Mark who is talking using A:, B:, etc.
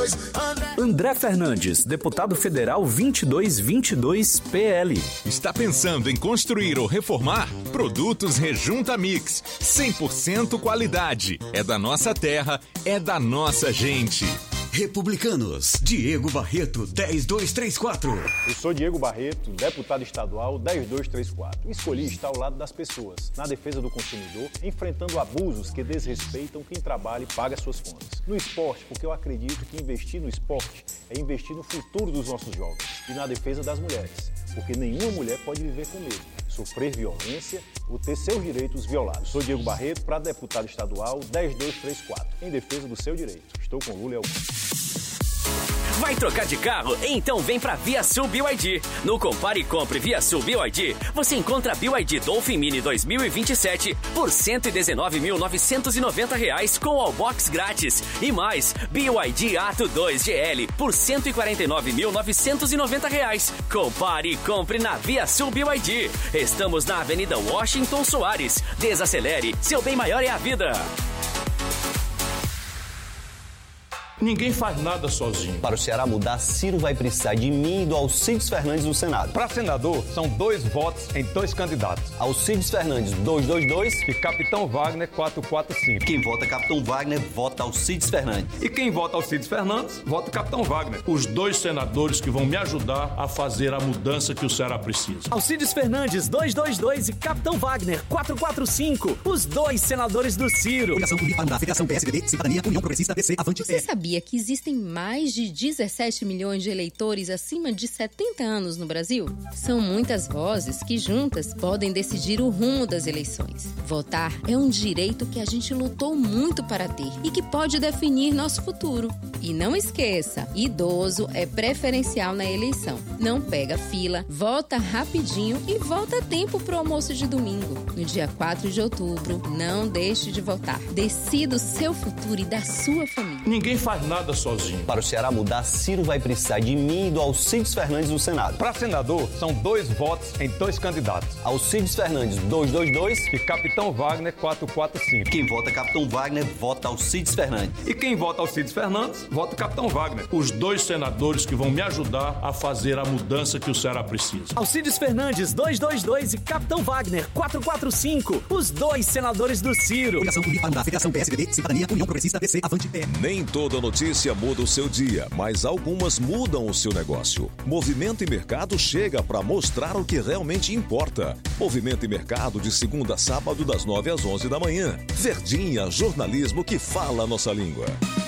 A: André Fernandes, deputado federal 2222 PL.
B: Está pensando em construir ou reformar? Produtos Rejunta Mix. 100% qualidade. É da nossa terra, é da nossa gente.
C: Republicanos, Diego Barreto, 10234.
D: Eu sou Diego Barreto, deputado estadual 10234. Escolhi estar ao lado das pessoas, na defesa do consumidor, enfrentando abusos que desrespeitam quem trabalha e paga suas contas. No esporte, porque eu acredito que investir no esporte é investir no futuro dos nossos jovens. E na defesa das mulheres, porque nenhuma mulher pode viver com medo, sofrer violência ou ter seus direitos violados. Sou Diego Barreto, para deputado estadual 10234, em defesa do seu direito. Estou com Lula e Alckmin.
E: Vai trocar de carro? Então vem pra ViaSul BYD. No Compare e Compre ViaSul BYD, você encontra a BYD Dolphin Mini 2027 por R$ 119.990 com Allbox grátis. E mais, BYD Atto 2 GL por R$ 149.990. Compare e compre na ViaSul BYD. Estamos na Avenida Washington Soares. Desacelere, seu bem maior é a vida.
F: Ninguém faz nada sozinho.
G: Para o Ceará mudar, Ciro vai precisar de mim e do Alcides Fernandes no Senado.
F: Para senador, são 2 votos em 2 candidatos.
G: Alcides Fernandes, 222.
F: E Capitão Wagner, 445.
G: Quem vota Capitão Wagner, vota Alcides Fernandes.
F: E quem vota Alcides Fernandes, vota Capitão Wagner. Os 2 senadores que vão me ajudar a fazer a mudança que o Ceará precisa.
A: Alcides Fernandes, 222 e Capitão Wagner, 445. Os 2 senadores do Ciro.
C: Coligação Unir Paraná, Federação PSDB, Cidadania, União Progressista, DC, Avante.
H: Você sabia que existem mais de 17 milhões de eleitores acima de 70 anos no Brasil? São muitas vozes que juntas podem decidir o rumo das eleições. Votar é um direito que a gente lutou muito para ter e que pode definir nosso futuro. E não esqueça, idoso é preferencial na eleição. Não pega fila, vota rapidinho e volta a tempo pro almoço de domingo. No dia 4 de outubro, não deixe de votar. Decida o seu futuro e da sua família.
F: Ninguém faz nada sozinho.
G: Para o Ceará mudar, Ciro vai precisar de mim e do Alcides Fernandes no Senado.
F: Para senador, são 2 votos em 2 candidatos.
G: Alcides Fernandes, 222.
F: E Capitão Wagner, 445.
G: Quem vota Capitão Wagner, vota Alcides Fernandes.
F: E quem vota Alcides Fernandes, vota Capitão Wagner. Os 2 senadores que vão me ajudar a fazer a mudança que o Ceará precisa.
A: Alcides Fernandes, 222 e Capitão Wagner, 445. Os 2 senadores do Ciro.
C: Coligação Unir Paraná, Federação PSDB, Cidadania, União Progressista, DC, Avante.
B: Nem toda notícia muda o seu dia, mas algumas mudam o seu negócio. Movimento e Mercado chega para mostrar o que realmente importa. Movimento e Mercado de segunda a sábado das 9 às 11 da manhã. Verdinha, jornalismo que fala a nossa língua.